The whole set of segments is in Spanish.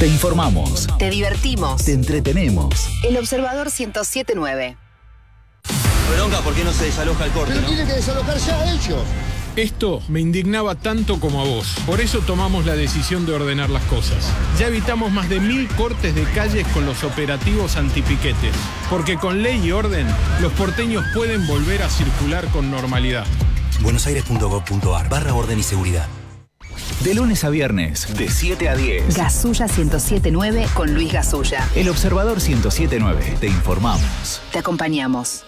Te informamos. Te divertimos. Te entretenemos. El Observador 107.9. Bronca, ¿por qué no se desaloja el corte? Pero ¿no? tienen que desalojar ya ellos. Esto me indignaba tanto como a vos. Por eso tomamos la decisión de ordenar las cosas. Ya evitamos más de 1000 cortes de calles con los operativos antipiquetes. Porque con ley y orden, los porteños pueden volver a circular con normalidad. buenosaires.gov.ar/orden y seguridad. De lunes a viernes, de 7 a 10. Gasulla 107.9 con Luis Gasulla. El Observador 107.9. Te informamos. Te acompañamos.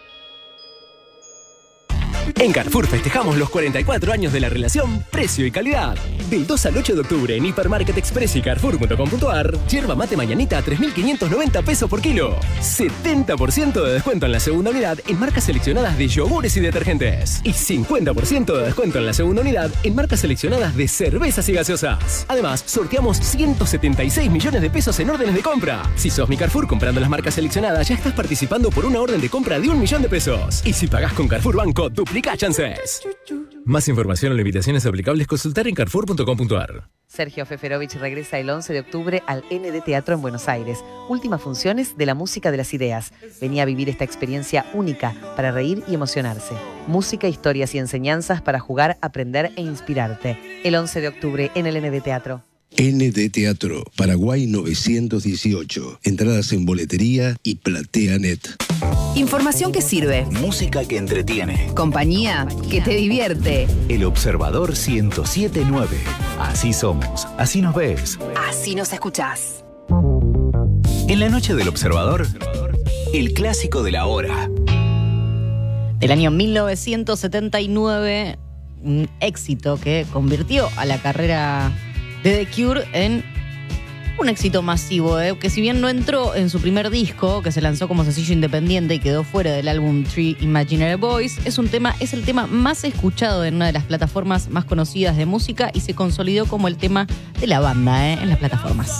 En Carrefour festejamos los 44 años de la relación precio y calidad. Del 2 al 8 de octubre en Hipermarket Express y Carrefour.com.ar, yerba mate mañanita a 3.590 pesos por kilo. 70% de descuento en la segunda unidad en marcas seleccionadas de yogures y detergentes. Y 50% de descuento en la segunda unidad en marcas seleccionadas de cervezas y gaseosas. Además, sorteamos 176 millones de pesos en órdenes de compra. Si sos mi Carrefour comprando las marcas seleccionadas, ya estás participando por una orden de compra de 1 millón de pesos. Y si pagás con Carrefour Banco, duplica chances. Más información o limitaciones aplicables, consultar en carrefour.com.ar. Sergio Feferovich regresa el 11 de octubre al ND Teatro en Buenos Aires. Últimas funciones de la música de las ideas. Venía a vivir esta experiencia única para reír y emocionarse. Música, historias y enseñanzas para jugar, aprender e inspirarte. El 11 de octubre en el ND Teatro. ND Teatro, Paraguay 918. Entradas en boletería y PlateaNet. Información que sirve. Música que entretiene. Compañía que te divierte. El Observador 107.9. Así somos. Así nos ves. Así nos escuchás. En la noche del Observador, el clásico de la hora. Del año 1979, un éxito que convirtió a la carrera de The Cure en un éxito masivo, que si bien no entró en su primer disco, que se lanzó como sencillo independiente y quedó fuera del álbum Three Imaginary Boys, es el tema más escuchado en una de las plataformas más conocidas de música y se consolidó como el tema de la banda en las plataformas.